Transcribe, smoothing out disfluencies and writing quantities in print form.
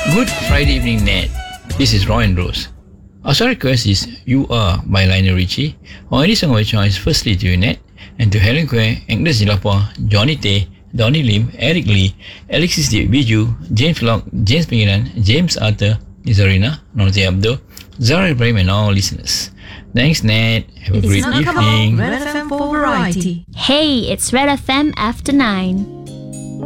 Good Friday evening, Ned. This is Roy and Rose. Our song request is You Are by Lionel Richie. Or any song of your choice, firstly to you, Ned, and to Helen Quay, Agnes Dilapa, Johnny Tay, Donny Lim, Eric Lee, Alexis D. Biju, James Locke, James Pingiran, James Arthur, Nizarina, Norte Abdo, Zara Ibrahim, and all listeners. Thanks, Ned. Have a great evening. Red FM for variety. Hey, it's Red FM after 9.